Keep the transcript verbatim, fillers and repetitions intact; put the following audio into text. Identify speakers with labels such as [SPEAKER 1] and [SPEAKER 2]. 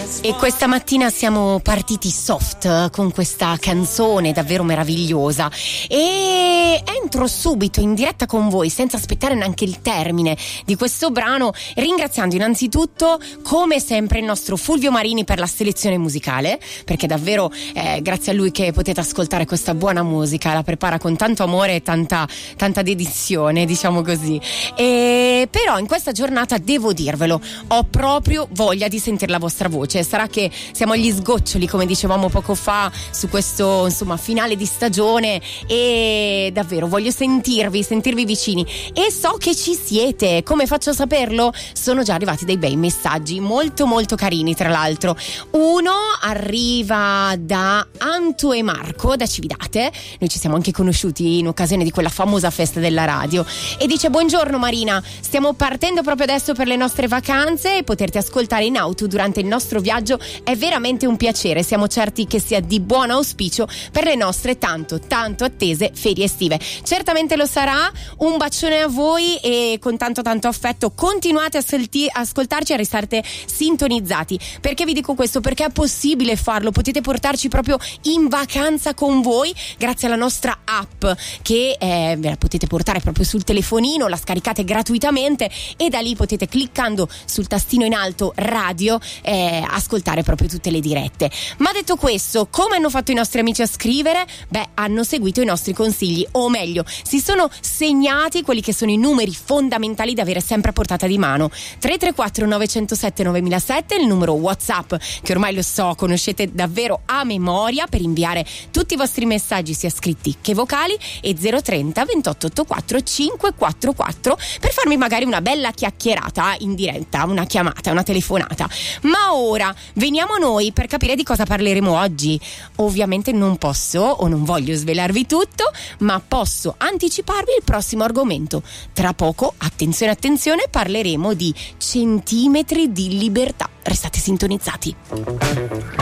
[SPEAKER 1] E questa mattina siamo partiti soft con questa canzone davvero meravigliosa e entro subito in diretta con voi senza aspettare neanche il termine di questo brano, ringraziando innanzitutto come sempre il nostro Fulvio Marini per la selezione musicale, perché davvero è grazie a lui che potete ascoltare questa buona musica, la prepara con tanto amore e tanta, tanta dedizione, diciamo così. E però in questa giornata devo dirvelo, ho proprio voglia di sentire la vostra voce. Sarà che siamo agli sgoccioli, come dicevamo poco fa, su questo insomma finale di stagione, e davvero voglio sentirvi, sentirvi vicini, e so che ci siete. Come faccio a saperlo? Sono già arrivati dei bei messaggi molto molto carini, tra l'altro. Uno arriva da Anto e Marco da Cividate, noi ci siamo anche conosciuti in occasione di quella famosa festa della radio, e dice: buongiorno Marina, stiamo partendo proprio adesso per le nostre vacanze e poterti ascoltare in auto durante il nostro viaggio è veramente un piacere. Siamo certi che sia di buon auspicio per le nostre tanto tanto attese ferie estive. Certamente lo sarà. Un bacione a voi e con tanto tanto affetto continuate a senti- ascoltarci e a restate sintonizzati. Perché vi dico questo? Perché è possibile farlo, potete portarci proprio in vacanza con voi grazie alla nostra app, che eh, ve la potete portare proprio sul telefonino, la scaricate gratuitamente e da lì potete, cliccando sul tastino in alto radio, eh, ascoltare proprio tutte le dirette. Ma detto questo, come hanno fatto i nostri amici a scrivere? Beh, hanno seguito i nostri consigli, o meglio, si sono segnati quelli che sono i numeri fondamentali da avere sempre a portata di mano. tre tre quattro nove zero sette nove zero zero sette, il numero WhatsApp che ormai lo so, conoscete davvero a memoria, per inviare tutti i vostri messaggi sia scritti che vocali, e zero trenta ventotto ottantaquattro cinquecentoquarantaquattro per farmi magari una bella chiacchierata in diretta, una chiamata, una telefonata. Ma ora veniamo a noi per capire di cosa parleremo oggi. Ovviamente non posso o non voglio svelarvi tutto, ma posso anticiparvi il prossimo argomento. Tra poco, attenzione attenzione, parleremo di centimetri di libertà. Restate sintonizzati.